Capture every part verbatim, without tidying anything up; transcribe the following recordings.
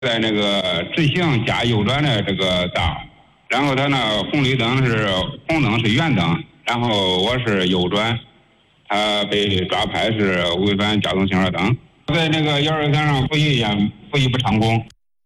在那个直行加右转的这个道，然后他那红绿灯是红灯是圆灯，然后我是右转，他被抓拍是违反交通信号灯，在那个幺二三上复议一样，复议不成功。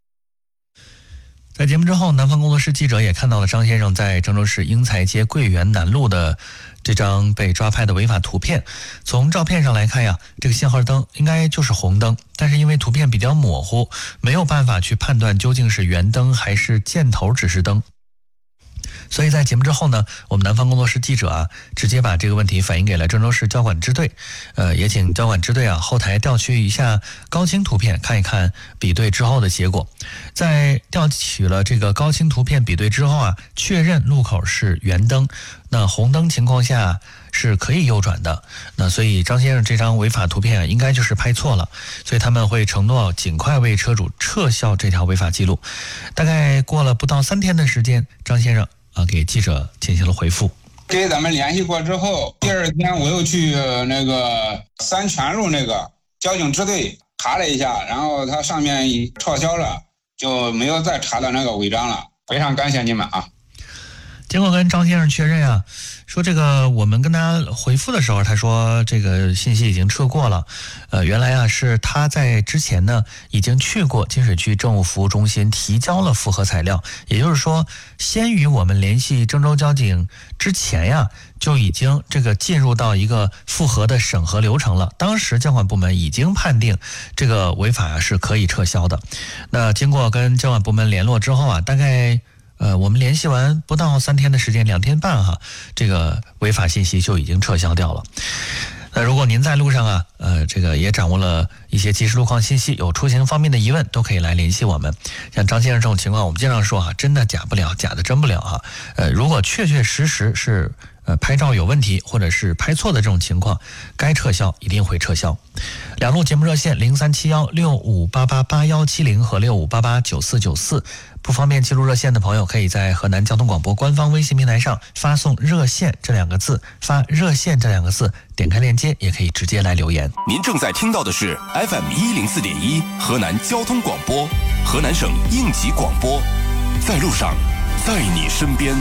在节目之后，南方工作室记者也看到了张先生在郑州市英才街桂园南路的这张被抓拍的违法图片。从照片上来看呀，这个信号灯应该就是红灯，但是因为图片比较模糊，没有办法去判断究竟是圆灯还是箭头指示灯。所以在节目之后呢，我们南方工作室记者啊，直接把这个问题反映给了郑州市交管支队，呃，也请交管支队啊后台调取一下高清图片，看一看比对之后的结果。在调取了这个高清图片比对之后啊，确认路口是圆灯，那红灯情况下是可以右转的。那所以张先生这张违法图片啊，应该就是拍错了，所以他们会承诺尽快为车主撤销这条违法记录。大概过了不到三天的时间，张先生啊，给记者进行了回复。 给咱们联系过之后，第二天我又去那个三泉路那个交警支队查了一下，然后他上面撤销了，就没有再查到那个违章了。非常感谢你们啊！ 经过跟张先生确认啊，说这个我们跟他回复的时候，他说这个信息已经撤过了。呃，原来啊是他在之前呢已经去过金水区政务服务中心提交了复核材料，也就是说，先于我们联系郑州交警之前呀，就已经这个进入到一个复核的审核流程了。当时交管部门已经判定这个违法啊是可以撤销的。那经过跟交管部门联络之后啊，大概呃，我们联系完不到三天的时间，两天半哈，这个违法信息就已经撤销掉了。那如果您在路上啊，呃，这个也掌握了一些即时路况信息，有出行方面的疑问，都可以来联系我们。像张先生这种情况，我们经常说啊，真的假不了，假的真不了啊。呃，如果确确实实是呃拍照有问题，或者是拍错的这种情况，该撤销一定会撤销。两路节目热线零三七幺六五八八八幺七零和六五八八九四九四。不方便记录热线的朋友，可以在河南交通广播官方微信平台上发送热线这两个字，发热线这两个字，点开链接也可以直接来留言。 您正在听到的是 F M 一零四点一河南交通广播，河南省应急广播，在路上，在你身边。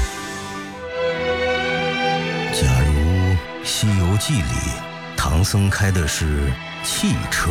假如《西游记》里唐僧开的是汽车，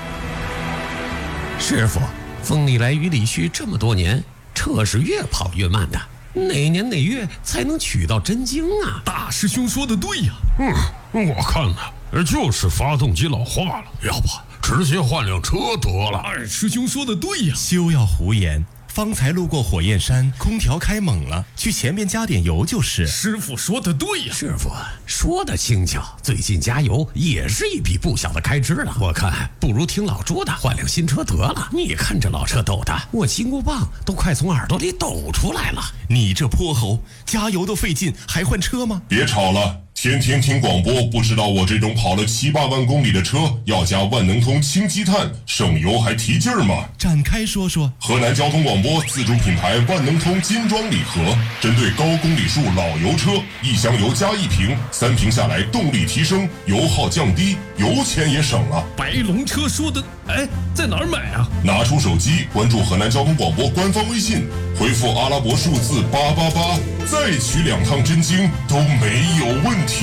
师傅，风里来雨里去这么多年，车是越跑越慢的，哪年哪月才能取到真经啊？ 大师兄说的对呀，嗯，我看呢，就是发动机老化了，要不直接换辆车得了。二师兄说的对呀， 休要胡言。方才路过火焰山，空调开猛了，去前面加点油就是。 师傅说的对呀， 师傅说的轻巧，最近加油也是一笔不小的开支了。我看不如听老朱的，换辆新车得了。你看这老车抖的，我金箍棒都快从耳朵里抖出来了。 你这泼猴，加油都费劲，还换车吗？ 别吵了。天天听广播，不知道我这种跑了七八万公里的车要加万能通氢积碳，省油还提劲儿吗？ 展开说说。 河南交通广播自主品牌万能通金装礼盒，针对高公里数老油车，一箱油加一瓶，三瓶下来动力提升，油耗降低，油钱也省了。 白龙车说的，哎，在哪儿买啊？ 拿出手机，关注河南交通广播官方微信，回复阿拉伯数字八八八，再取两趟真经都没有问题。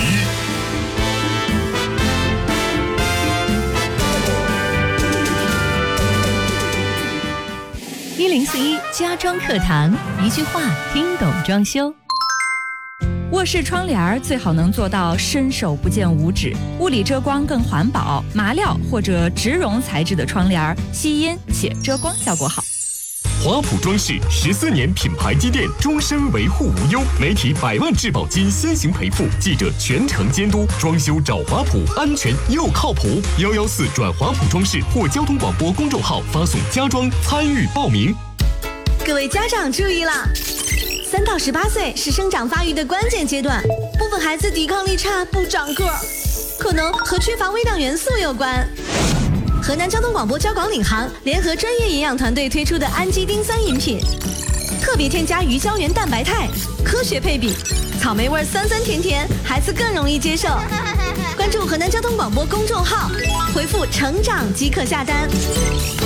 一零四一家装课堂，一句话听懂装修。卧室窗帘最好能做到伸手不见五指，物理遮光更环保，麻料或者植绒材质的窗帘吸音且遮光效果好。 华普装饰十四年品牌积淀，终身维护无忧，媒体百万质保金先行赔付，记者全程监督，装修找华普，安全又靠谱。幺幺四转华普装饰或交通广播公众号发送家装参与报名。 各位家长注意啦！三到十八岁是生长发育的关键阶段，部分孩子抵抗力差，不长个儿，可能和缺乏微量元素有关。河南交通广播交广领航联合专业营养团队推出的氨基丁酸饮品，特别添加鱼胶原蛋白肽，科学配比，草莓味酸酸甜甜，孩子更容易接受。关注河南交通广播公众号，回复成长即可下单。